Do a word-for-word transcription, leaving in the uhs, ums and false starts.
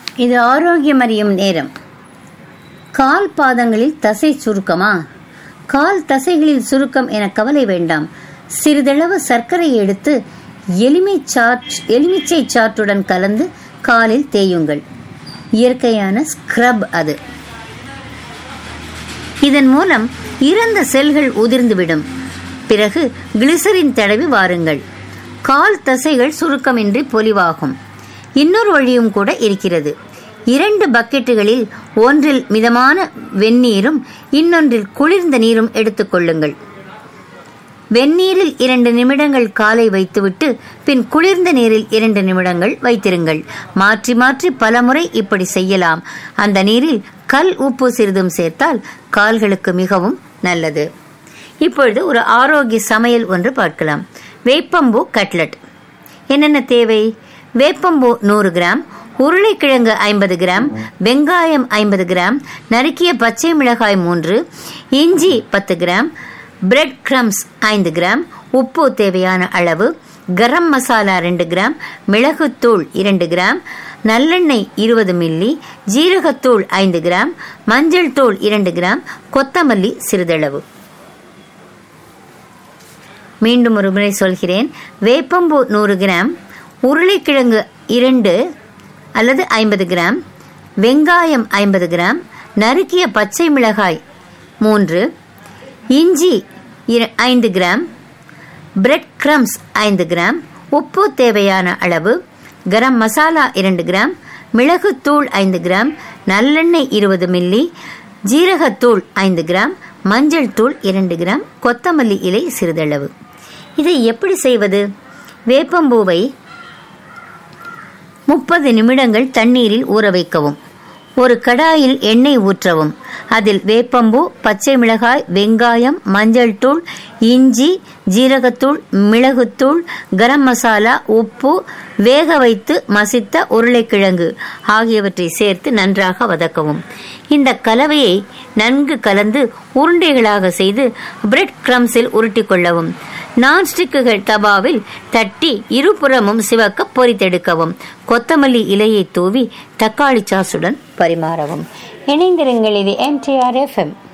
இது ஆரோக்கியம் அறியும் நேரம். கால் பாதங்களில் தசை சுருக்கமா? கால் தசைகளில் சுருக்கம் என கவலை வேண்டாம். சிறிதளவு சர்க்கரை எடுத்து எலுமி சாட் எலுமிச்சை சாற்றுடன் கலந்து காலில் தேயுங்கள். இயற்கையான ஸ்க்ரப் அது. இதன் மூலம் இறந்த செல்கள் உதிர்ந்துவிடும். பிறகு கிளிசரின் தடவி வாருங்கள். கால் தசைகள் சுருக்கமின்றி பொலிவாகும். இன்னொரு வழியும் கூட இருக்கிறது. இரண்டு பக்கெட்டுகளில் ஒன்றில் மிதமான வெந்நீரும் இன்னொன்றில் குளிர்ந்த நீரும் எடுத்துக்கொள்ளுங்கள். வெந்நீரில் இரண்டு நிமிடங்கள் காலை வைத்துவிட்டு பின் குளிர்ந்த நீரில் இரண்டு நிமிடங்கள் வைத்திருங்கள். மாற்றி மாற்றி பலமுறை இப்படி செய்யலாம். அந்த நீரில் கல் உப்பு சிறிதும் சேர்த்தால் கால்களுக்கு மிகவும் நல்லது. இப்பொழுது ஒரு ஆரோக்கிய சமையல் ஒன்று பார்க்கலாம். வேப்பம்பூ கட்லட். என்னென்ன தேவை? வேப்பம்பூ நூறு கிராம், உருளைக்கிழங்கு ஐம்பது கிராம், வெங்காயம் ஐம்பது கிராம், நறுக்கிய பச்சை மிளகாய் மூன்று, இஞ்சி பத்து கிராம், பிரெட் கிரம்ஸ் ஐந்து கிராம், உப்பு தேவையான அளவு, கரம் மசாலா ரெண்டு கிராம், மிளகுத்தூள் இரண்டு கிராம், நல்லெண்ணெய் இருபது மில்லி, ஜீரகத்தூள் ஐந்து கிராம், மஞ்சள் தூள் இரண்டு கிராம், கொத்தமல்லி சிறிதளவு. மீண்டும் ஒரு முறை சொல்கிறேன். வேப்பம்பூ நூறு கிராம், உருளைக்கிழங்கு இரண்டு அல்லது ஐம்பது கிராம், வெங்காயம் ஐம்பது கிராம், நறுக்கிய பச்சை மிளகாய் மூன்று, இஞ்சி ஐந்து கிராம், பிரெட் கிரம்ஸ் ஐந்து கிராம், உப்பு தேவையான அளவு, கரம் மசாலா இரண்டு கிராம், மிளகுத்தூள் ஐந்து கிராம், நல்லெண்ணெய் இருபது மில்லி, ஜீரகத்தூள் ஐந்து கிராம், மஞ்சள் தூள் இரண்டு கிராம், கொத்தமல்லி இலை சிறிதளவு. இதை எப்படி செய்வது? வேப்பம்பூவை முப்பது நிமிடங்கள் தண்ணீரில் ஊற வைக்கவும். ஒரு கடாயில் எண்ணெய் ஊற்றவும். அதில் வேப்பம்பூ, பச்சை மிளகாய், வெங்காயம், மஞ்சள் தூள், இஞ்சி, ஜீரகத்தூள், மிளகுத்தூள், கரம் மசாலா, உப்பு, வேக வைத்து மசித்த உருளைக்கிழங்கு ஆகியவற்றை சேர்த்து நன்றாக வதக்கவும். இந்த கலவையை நன்கு கலந்து உருண்டைகளாக செய்து பிரெட் கிரம்ஸில் உருட்டி கொள்ளவும். நான்ஸ்டிக்குகள் தவாவில் தட்டி இருபுறமும் சிவக்க பொரித்தெடுக்கவும். கொத்தமல்லி இலையை தூவி தக்காளி சாசுடன் பரிமாறவும். இணைந்திருங்கள். இது M D R F M.